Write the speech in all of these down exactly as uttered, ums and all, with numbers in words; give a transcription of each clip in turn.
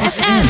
F M.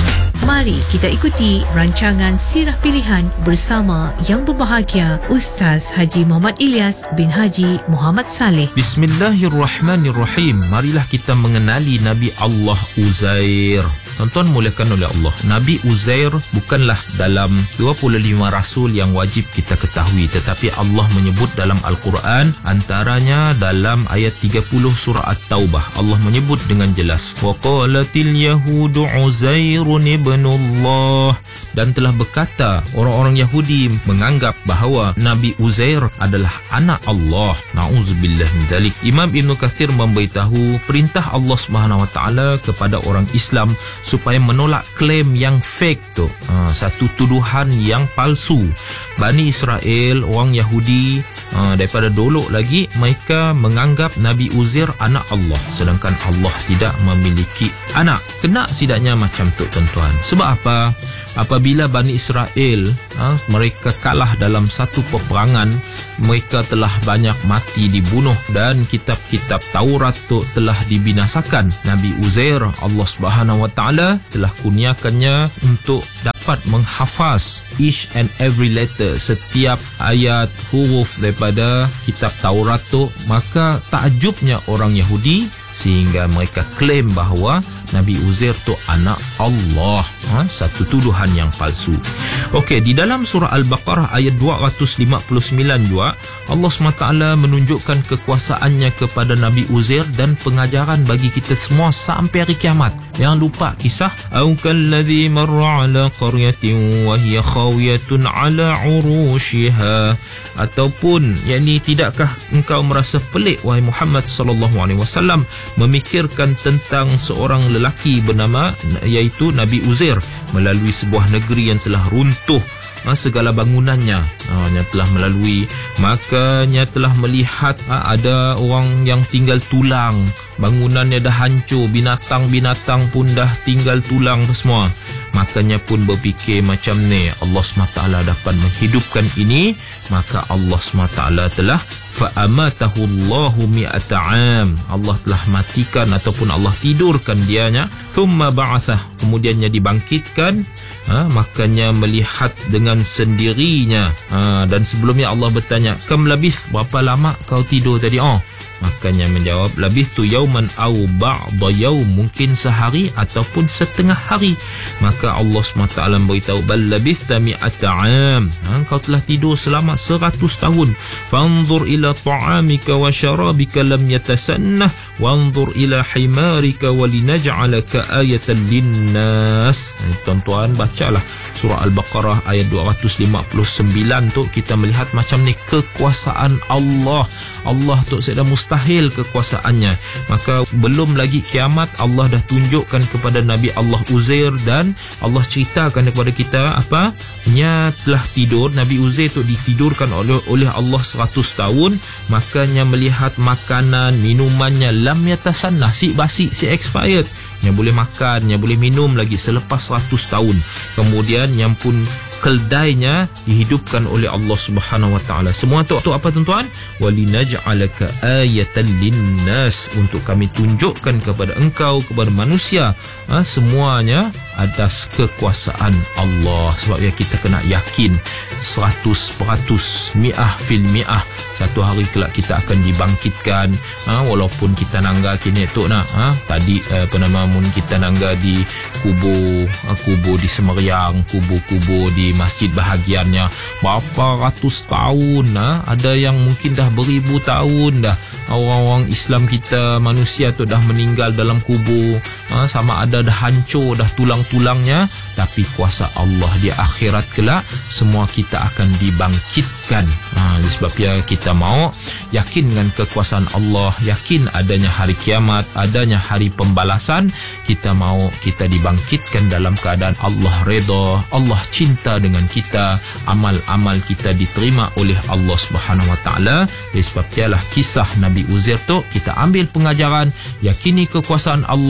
Mari kita ikuti rancangan Sirah Pilihan bersama yang berbahagia Ustaz Haji Muhammad Ilyas bin Haji Muhammad Saleh. Bismillahirrahmanirrahim. Marilah kita mengenali Nabi Allah Uzair. Tuan-tuan muliakan oleh Allah, Nabi Uzair bukanlah dalam dua puluh lima rasul yang wajib kita ketahui, tetapi Allah menyebut dalam Al-Quran, antaranya dalam ayat tiga puluh surah At-Taubah. Allah menyebut dengan jelas, wa qalatil yahudu Uzairun ibnullah, dan telah berkata orang-orang Yahudi menganggap bahawa Nabi Uzair adalah anak Allah. Na'udzubillah min dzalik. Imam Ibn Kathir memberitahu perintah Allah Subhanahu wa taala kepada orang Islam supaya menolak klaim yang fake tu, ha, satu tuduhan yang palsu. Bani Israel, orang Yahudi, ha, daripada dulu lagi mereka menganggap Nabi Uzair anak Allah, sedangkan Allah tidak memiliki anak. Kena sidaknya macam tu tuan-tuan. Sebab apa? Apabila Bani Israel ha, mereka kalah dalam satu peperangan, mereka telah banyak mati dibunuh dan kitab-kitab Taurat tu telah dibinasakan. Nabi Uzair, Allah Subhanahu wa taala telah kurniakannya untuk dapat menghafaz each and every letter, setiap ayat huruf daripada kitab Taurat tu. Maka takjubnya orang Yahudi sehingga mereka klaim bahawa Nabi Uzair tu anak Allah, ha? Satu tuduhan yang palsu. Okey, di dalam surah Al-Baqarah ayat dua ratus lima puluh sembilan juga Allah subhanahu wa taala menunjukkan kekuasaannya kepada Nabi Uzair dan pengajaran bagi kita semua sampai hari kiamat. Jangan lupa kisah au kalladzi marra ala qaryatin wa hiya khawiyatun ala urushiha, ataupun yakni tidakkah engkau merasa pelik wahai Muhammad sallallahu alaihi wasallam memikirkan tentang seorang lelaki bernama iaitu Nabi Uzair melalui sebuah negeri yang telah runtuh, ha, segala bangunannya, ha, yang telah melalui, makanya telah melihat ha, ada orang yang tinggal tulang, bangunannya dah hancur, binatang-binatang pun dah tinggal tulang semua. Makanya pun berfikir macam ni, Allah subhanahu wa taala dapat menghidupkan ini, maka Allah subhanahu wa taala telah fa'amatahu Allahu mi'ata 'am, Allah telah matikan ataupun Allah tidurkan dianya, thumma ba'athah, kemudiannya dibangkitkan, ha, makanya melihat dengan sendirinya, ha, dan sebelumnya Allah bertanya, kam labith, berapa lama kau tidur tadi? Oh, makanya menjawab, labithtu yauman au ba'da yaum, mungkin sehari ataupun setengah hari. Maka Allah subhanahu wa taala beritahu, bal labithta mi'ata 'am, ha, kau telah tidur selama seratus tahun. Fanzur ila ta'amika wa syarabika lam yatasannah wanzur ila himarika wa linaj'alaka ayatan linnas. Tuan-tuan bacalah surah Al-Baqarah ayat dua ratus lima puluh sembilan tu, kita melihat macam ni kekuasaan Allah. Allah tu sudah mustahil kekuasaannya. Maka belum lagi kiamat, Allah dah tunjukkan kepada Nabi Allah Uzair dan Allah ceritakan kepada kita apa? Nya telah tidur, Nabi Uzair tu ditidurkan oleh oleh Allah seratus tahun, makanya melihat makanan, minumannya lam yatasannah, si basi, si expired. Yang boleh makan, yang boleh minum lagi selepas seratus tahun. Kemudian yang pun keldainya dihidupkan oleh Allah Subhanahu wa taala. Semua tu, tu apa tuan-tuan? Walinaj'alaka ayatan linnas, untuk kami tunjukkan kepada engkau, kepada manusia, ha, semuanya atas kekuasaan Allah. Sebab ya kita kena yakin seratus peratus, mi'ah fil mi'ah, satu hari kelak kita akan dibangkitkan, ha, walaupun kita nangga kini tu nak, ha, tadi apa nama mun kita nangga di kubur, ha, kubur di Semeriang, kubur-kubur di masjid bahagiannya berapa ratus tahun, ha? Ada yang mungkin dah beribu tahun dah orang-orang Islam kita, manusia tu dah meninggal dalam kubur, ha? Sama ada dah hancur dah tulang-tulangnya, tapi kuasa Allah di akhirat kelak semua kita akan dibangkitkan. Ha, sebabnya kita mau yakin dengan kekuasaan Allah, yakin adanya hari kiamat, adanya hari pembalasan, kita mau kita dibangkitkan dalam keadaan Allah redha, Allah cinta dengan kita, amal-amal kita diterima oleh Allah Subhanahu wa taala. Jadi sebab itulah kisah Nabi Uzair tu kita ambil pengajaran, yakini kekuasaan Allah,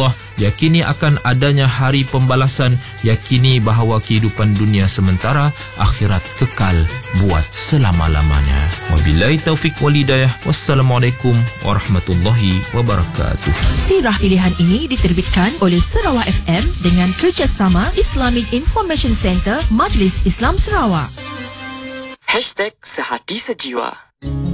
yakini akan adanya hari pembalasan, yakini bahawa kehidupan dunia sementara, akhirat kekal buat selama-lamanya. Wabillahi taufiq wal hidayah. Wassalamualaikum warahmatullahi wabarakatuh. Sirah pilihan ini diterbitkan oleh Sarawak F M dengan kerjasama Islamic Information Center Majlis Islam Sarawak. Hashtag Sehati Sejiwa.